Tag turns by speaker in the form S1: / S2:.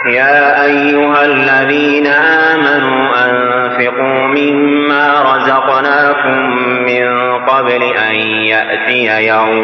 S1: يا أيها الذين آمنوا أنفقوا مما رزقناكم من قبل أن يأتي يوم